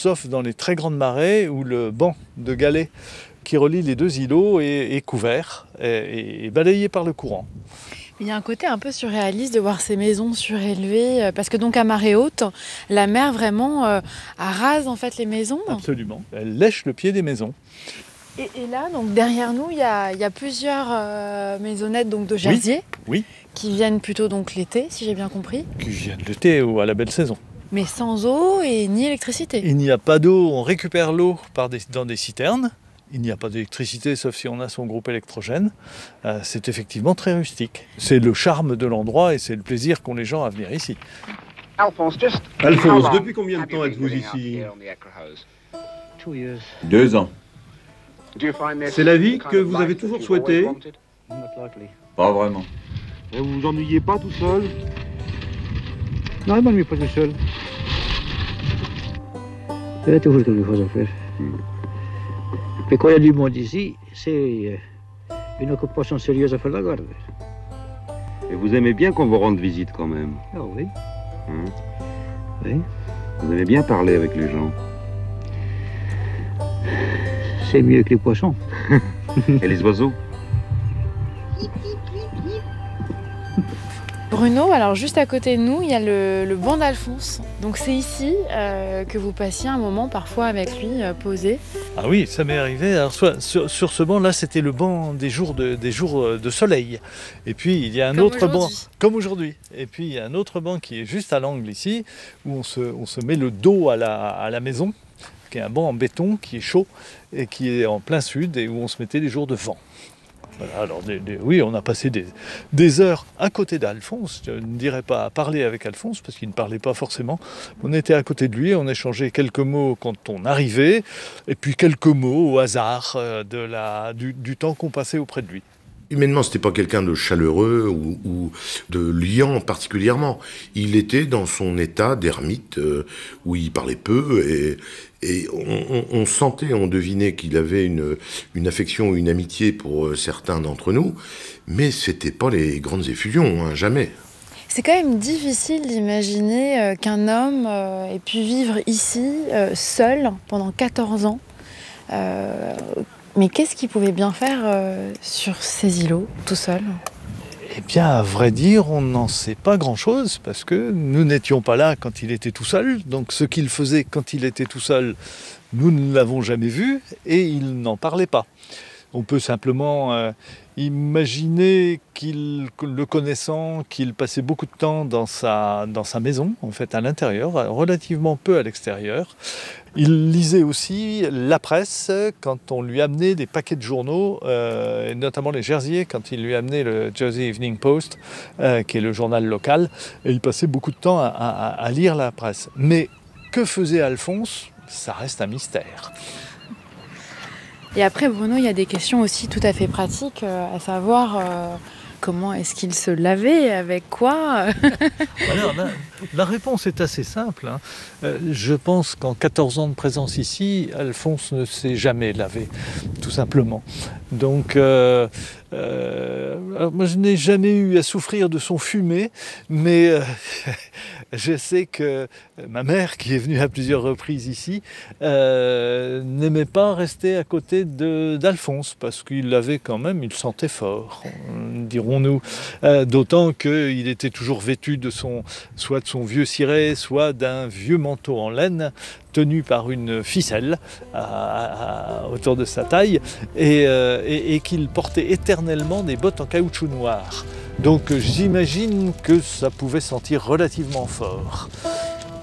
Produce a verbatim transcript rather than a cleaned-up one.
sauf dans les très grandes marées où le banc de galets qui relie les deux îlots est, est couvert et, et balayé par le courant. Il y a un côté un peu surréaliste de voir ces maisons surélevées, parce que donc à marée haute, la mer vraiment euh, arrase en fait les maisons. Absolument, elle lèche le pied des maisons. Et, et là, donc derrière nous, il y a, il y a plusieurs euh, maisonnettes donc, de jasiers oui, oui. qui viennent plutôt donc l'été, si j'ai bien compris. Qui viennent l'été ou à la belle saison. Mais sans eau et ni électricité. Il n'y a pas d'eau, on récupère l'eau par des, dans des citernes. Il n'y a pas d'électricité sauf si on a son groupe électrogène. Euh, c'est effectivement très rustique. C'est le charme de l'endroit et c'est le plaisir qu'ont les gens à venir ici. Alphonse, just Alphonse, depuis combien de temps êtes-vous ici? Deux ans. C'est la vie que vous avez toujours souhaitée? Pas vraiment. Et vous vous ennuyez pas tout seul? Non, je ne m'ennuie pas tout seul. Il y a toujours quelque chose à faire. Mais quand il y a du monde ici, c'est une occupation sérieuse à faire la garde. Et vous aimez bien qu'on vous rende visite quand même? Ah oui. Hein? Oui. Vous aimez bien parler avec les gens? C'est mieux que les poissons. Et les oiseaux? Bruno, alors juste à côté de nous, il y a le, le banc d'Alphonse. Donc c'est ici euh, que vous passiez un moment parfois avec lui, euh, posé. Ah oui, ça m'est arrivé. Alors, soit, sur, sur ce banc-là, c'était le banc des jours de, des jours de soleil. Et puis il y a un Comme autre banc, aujourd'hui. comme aujourd'hui. Et puis il y a un autre banc qui est juste à l'angle ici, où on se, on se met le dos à la, à la maison, qui est un banc en béton, qui est chaud et qui est en plein sud et où on se mettait les jours de vent. Voilà, alors des, des, oui, on a passé des, des heures à côté d'Alphonse. Je ne dirais pas à parler avec Alphonse parce qu'il ne parlait pas forcément. On était à côté de lui, on échangeait quelques mots quand on arrivait et puis quelques mots au hasard de la, du, du temps qu'on passait auprès de lui. Humainement, c'était pas quelqu'un de chaleureux ou, ou de liant particulièrement. Il était dans son état d'ermite euh, où il parlait peu et, et on, on, on sentait, on devinait qu'il avait une, une affection ou une amitié pour certains d'entre nous, mais c'était pas les grandes effusions, hein, jamais. C'est quand même difficile d'imaginer euh, qu'un homme euh, ait pu vivre ici, euh, seul, pendant quatorze ans. Euh, mais qu'est-ce qu'il pouvait bien faire euh, sur ces îlots, tout seul ? Eh bien, à vrai dire, on n'en sait pas grand-chose, parce que nous n'étions pas là quand il était tout seul. Donc ce qu'il faisait quand il était tout seul, nous ne l'avons jamais vu, et il n'en parlait pas. On peut simplement euh, imaginer qu'il, le connaissant, qu'il passait beaucoup de temps dans sa, dans sa maison, en fait à l'intérieur, relativement peu à l'extérieur. Il lisait aussi la presse quand on lui amenait des paquets de journaux, euh, et notamment les Jersiais, quand il lui amenait le Jersey Evening Post, euh, qui est le journal local, et il passait beaucoup de temps à, à, à lire la presse. Mais que faisait Alphonse ? Ça reste un mystère. Et après, Bruno, il y a des questions aussi tout à fait pratiques, euh, à savoir euh, comment est-ce qu'il se lavait, avec quoi. Alors, la, la réponse est assez simple. Hein. Euh, je pense qu'en quatorze ans de présence ici, Alphonse ne s'est jamais lavé, tout simplement. Donc, euh, euh, alors moi, je n'ai jamais eu à souffrir de son fumet, mais euh, je sais que ma mère, qui est venue à plusieurs reprises ici, euh, n'aimait pas rester à côté de, d'Alphonse, parce qu'il avait quand même, il sentait fort, dirons-nous. Euh, d'autant qu'il était toujours vêtu de son, soit de son vieux ciré, soit d'un vieux manteau en laine, tenu par une ficelle à, à, autour de sa taille, et, euh, et, et qu'il portait éternellement des bottes en caoutchouc noir. Donc j'imagine que ça pouvait sentir relativement fort.